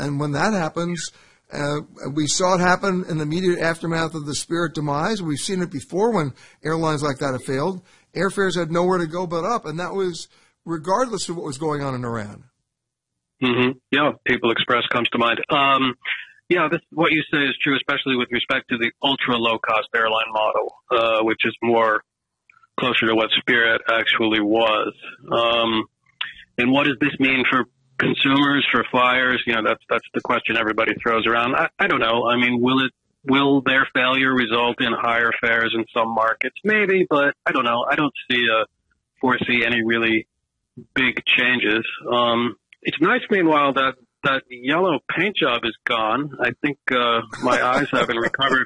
And when that happens, we saw it happen in the immediate aftermath of the Spirit demise. We've seen it before when airlines like that have failed. Airfares had nowhere to go but up, and that was regardless of what was going on in Iran. Mm-hmm. Yeah, People Express comes to mind. What you say is true, especially with respect to the ultra-low-cost airline model, which is more closer to what Spirit actually was. And what does this mean for consumers, for flyers? That's the question everybody throws around. I don't know. I mean, will their failure result in higher fares in some markets? Maybe, but I don't know. I don't foresee any really big changes. It's nice, meanwhile, that yellow paint job is gone. I think my eyes haven't recovered.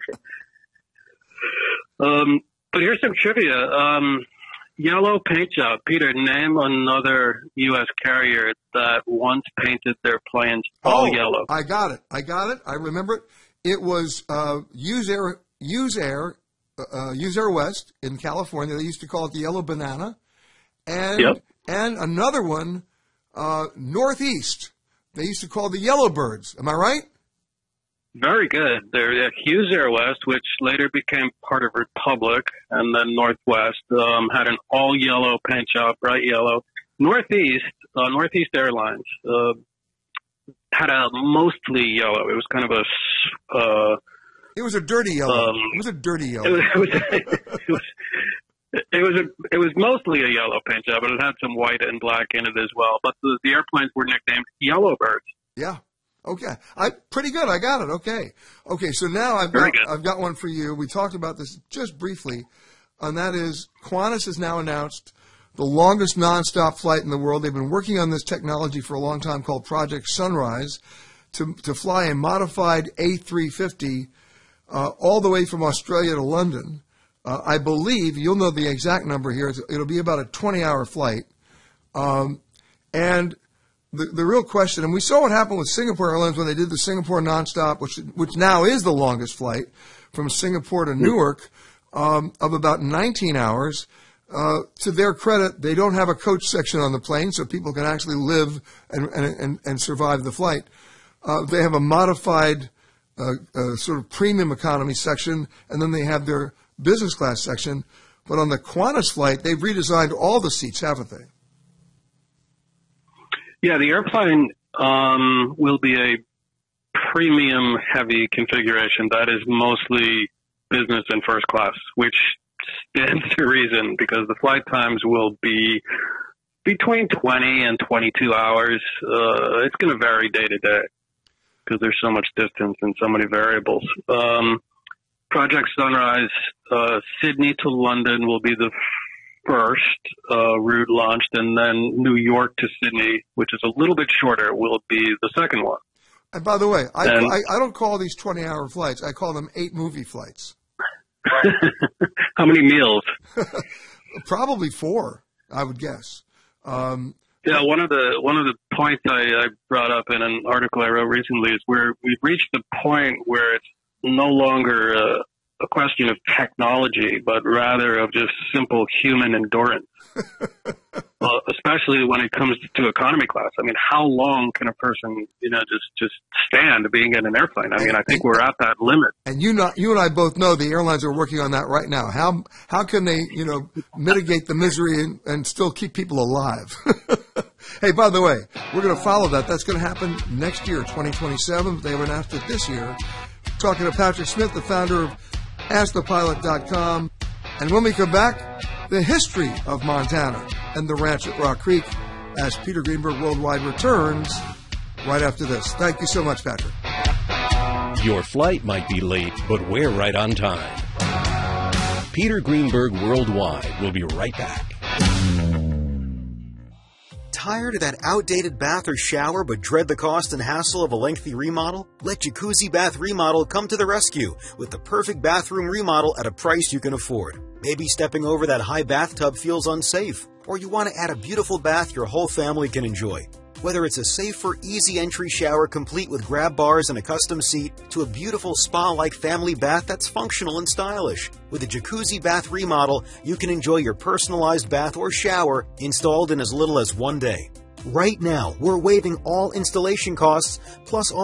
But here's some trivia. Yellow paint job. Peter, name another U.S. carrier that once painted their planes all yellow. I got it. I remember it. It was Use Air West in California. They used to call it the Yellow Banana. And another one, Northeast. They used to call the Yellowbirds. Am I right? Very good. They're Hughes Air West, which later became part of Republic, and then Northwest had an all-yellow paint job, bright yellow. Northeast Airlines had a mostly yellow. It was kind of a... it was a dirty yellow. It was a dirty yellow. It was mostly a yellow paint job, but it had some white and black in it as well. But the airplanes were nicknamed Yellowbirds. Yeah. Okay. Pretty good. I got it. Okay. So now I've got one for you. We talked about this just briefly, and that is Qantas has now announced the longest nonstop flight in the world. They've been working on this technology for a long time called Project Sunrise to fly a modified A350 all the way from Australia to London. I believe, you'll know the exact number here, it'll be about a 20-hour flight. And the real question, and we saw what happened with Singapore Airlines when they did the Singapore nonstop, which now is the longest flight from Singapore to Newark, of about 19 hours. To their credit, they don't have a coach section on the plane, so people can actually live and survive the flight. They have a modified sort of premium economy section, and then they have their business class section. But on the Qantas flight, they've redesigned all the seats, haven't they? Yeah, the airplane will be a premium-heavy configuration that is mostly business and first class, which stands to reason because the flight times will be between 20 and 22 hours. It's going to vary day to day because there's so much distance and so many variables. Project Sunrise, Sydney to London will be the first route launched, and then New York to Sydney, which is a little bit shorter, will be the second one. And by the way, I don't call these 20-hour flights. I call them 8-movie flights. How many meals? Probably 4, I would guess. Yeah, one of the points I brought up in an article I wrote recently is where we've reached the point where it's no longer a question of technology, but rather of just simple human endurance. Well, especially when it comes to economy class. I mean, how long can a person, just stand being in an airplane? I mean, I think we're at that limit. And you and I both know the airlines are working on that right now. How can they, mitigate the misery and still keep people alive? Hey, by the way, we're going to follow that. That's going to happen next year, 2027. They have announced it this year. Talking to Patrick Smith, the founder of AskThePilot.com. And when we come back, the history of Montana and the ranch at Rock Creek as Peter Greenberg Worldwide returns right after this. Thank you so much, Patrick. Your flight might be late, but we're right on time. Peter Greenberg Worldwide will be right back. Tired of that outdated bath or shower but dread the cost and hassle of a lengthy remodel? Let Jacuzzi Bath Remodel come to the rescue with the perfect bathroom remodel at a price you can afford. Maybe stepping over that high bathtub feels unsafe, or you want to add a beautiful bath your whole family can enjoy. Whether it's a safer, easy entry shower complete with grab bars and a custom seat, to a beautiful spa-like family bath that's functional and stylish. With a Jacuzzi Bath Remodel, you can enjoy your personalized bath or shower installed in as little as 1 day. Right now, we're waiving all installation costs, plus all